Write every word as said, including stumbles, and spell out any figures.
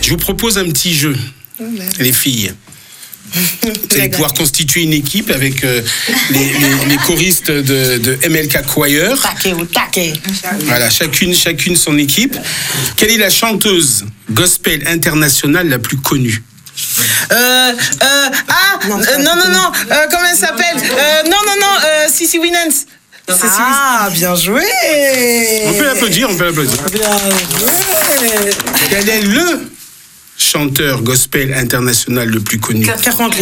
Je vous propose un petit jeu, les filles. Vous allez pouvoir constituer une équipe avec euh, les, les, les choristes de, de M L K Choir. Taquet ou taquet. Voilà, chacune, chacune son équipe. Quelle est la chanteuse gospel internationale la plus connue? Euh, euh, ah, non, euh, non, non, non, euh, comment elle s'appelle? euh, Non, non, non, euh, Sissy Winans. Ah, bien joué. On peut l'applaudir, on peut l'applaudir. Bien joué. Quel est le chanteur gospel international le plus connu? quarante